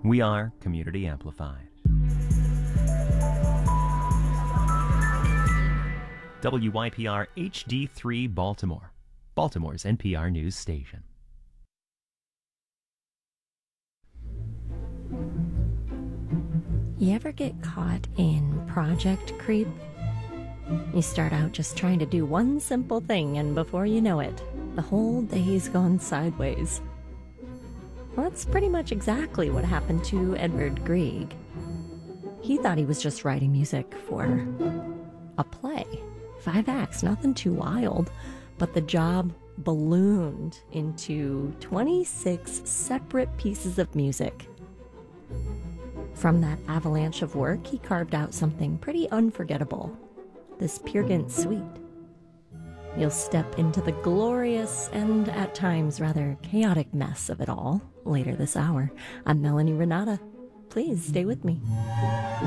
We are Community Amplified. WYPR HD3 Baltimore, Baltimore's NPR news station. You ever get caught in project creep? You start out just trying to do one simple thing, and before you know it, the whole day's gone sideways. Well, that's pretty much exactly what happened to Edvard Grieg. He thought he was just writing music for a play. 5 acts, nothing too wild, but the job ballooned into 26 separate pieces of music. From that avalanche of work, he carved out something pretty unforgettable, this Peer Gynt suite. You'll step into the glorious and at times rather chaotic mess of it all later this hour. I'm Melanie Renata. Please stay with me.